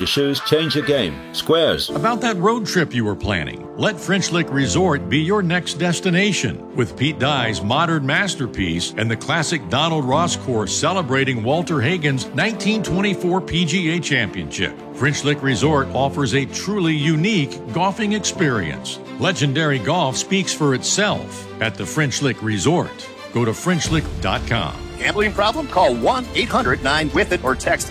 shoes change the game. Squares. About that road trip you were planning, let French Lick Resort be your next destination. With Pete Dye's modern masterpiece and the classic Donald Ross course celebrating Walter Hagen's 1924 PGA Championship, French Lick Resort offers a truly unique golfing experience. Legendary golf speaks for itself at the French Lick Resort. Go to FrenchLick.com. Gambling problem? Call 1-800-9-WITH-IT or text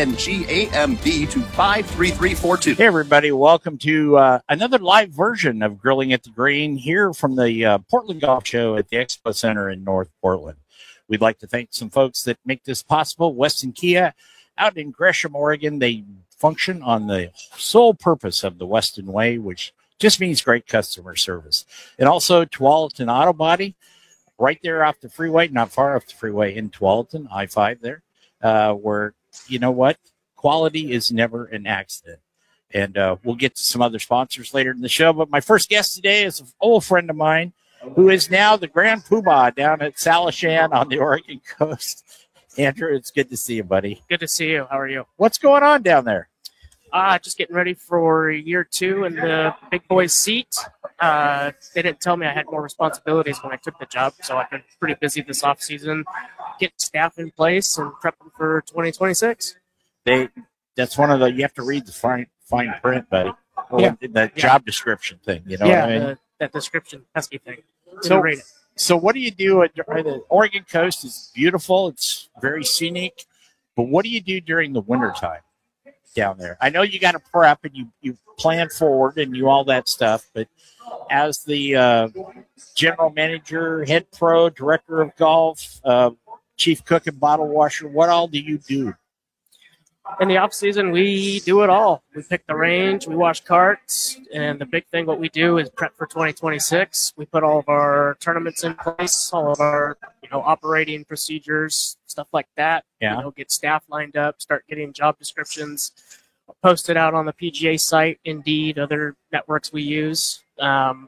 INGAMB to 53342. Hey, everybody. Welcome to another live version of Grilling at the Green here from the Portland Golf Show at the Expo Center in North Portland. We'd like to thank some folks that make this possible. Weston Kia out in Gresham, Oregon. They function on the sole purpose of the Weston Way, which just means great customer service. And also Tualatin Auto Body. Right there off the freeway, not far off the freeway in Tualatin, I-5 there, where, you know what, quality is never an accident. And we'll get to some other sponsors later in the show. But my first guest today is an old friend of mine who is now the Grand Poobah down at Salishan on the Oregon coast. Andrew, it's good to see you, buddy. Good to see you. How are you? What's going on down there? Just getting ready for year 2 in the big boys seat. They didn't tell me I had more responsibilities when I took the job, so I've been pretty busy this off season, getting staff in place and prepping for 2026. That's one of the, you have to read the fine print, buddy. The job description thing, you know what I mean? That description, pesky thing. Read it. So what do you do? The Oregon coast is beautiful. It's very scenic. But what do you do during the wintertime down there? I know you got to prep and you plan forward and you all that stuff, but as the general manager, head pro, director of golf, chief cook and bottle washer, what all do you do? In the off season, we do it all. We pick the range, we wash carts, and the big thing what we do is prep for 2026. We put all of our tournaments in place, all of our operating procedures, stuff like that. Yeah. Get staff lined up, start getting job descriptions posted out on the PGA site, Indeed, other networks we use, and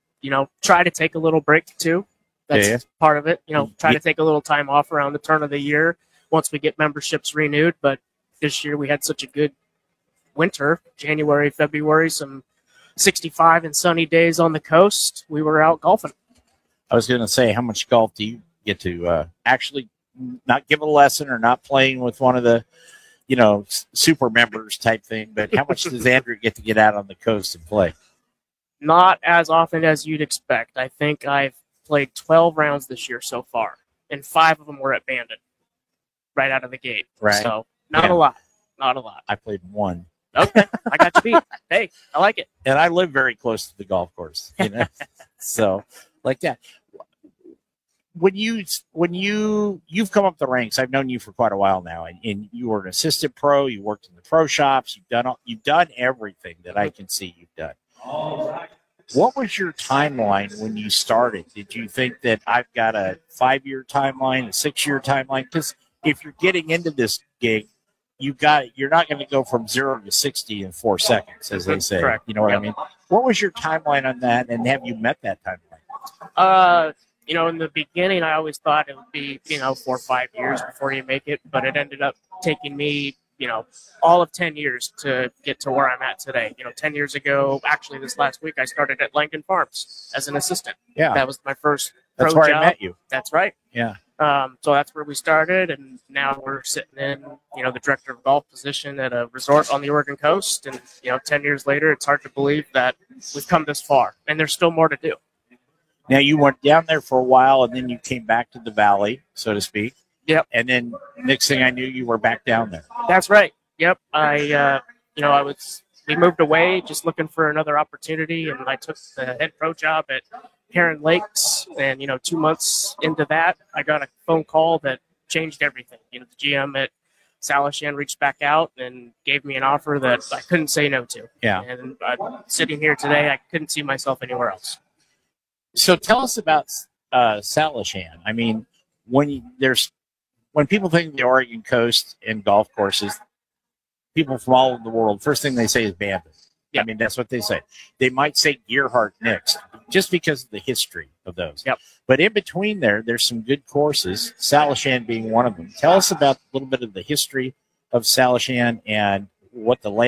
try to take a little break too. That's part of it. Try to take a little time off around the turn of the year once we get memberships renewed, but this year we had such a good winter, January, February, some 65 and sunny days on the coast. We were out golfing. I was going to say, how much golf do you get to actually not give a lesson or not playing with one of the, super members type thing, but how much does Andrew get to get out on the coast and play? Not as often as you'd expect. I think I've played 12 rounds this year so far, and 5 of them were at Bandon right out of the gate. Right. So not a lot. I played 1. Okay, I got you beat. Hey, I like it. And I live very close to the golf course, so like that. When you've come up the ranks, I've known you for quite a while now, and you were an assistant pro. You worked in the pro shops. You've done everything that I can see you've done. What was your timeline when you started? Did you think that I've got a 5-year timeline, a 6-year timeline? Because if you're getting into this gig, you're not going to go from 0 to 60 in 4 seconds, as they say. Correct. You know what I mean? What was your timeline on that, and have you met that timeline? In the beginning, I always thought it would be, 4 or 5 years before you make it, but it ended up taking me, all of 10 years to get to where I'm at today. 10 years ago, actually this last week, I started at Langdon Farms as an assistant. Yeah. That was my first That's pro where job. I met you. That's right. Yeah. So that's where we started, and now we're sitting in, the director of golf position at a resort on the Oregon coast. And, 10 years later, it's hard to believe that we've come this far, and there's still more to do. Now, you went down there for a while, and then you came back to the valley, so to speak. Yep. And then next thing I knew, you were back down there. That's right. Yep. We moved away just looking for another opportunity, and I took the head pro job at Heron Lakes. And, 2 months into that, I got a phone call that changed everything. The GM at Salishan reached back out and gave me an offer that I couldn't say no to. Yeah. And sitting here today, I couldn't see myself anywhere else. So tell us about Salishan. I mean, when people think of the Oregon coast and golf courses, people from all over the world, first thing they say is Bandon. Yep. I mean, that's what they say. They might say Gearhart next, just because of the history of those. Yep. But in between there's some good courses, Salishan being one of them. Tell us about a little bit of the history of Salishan and what the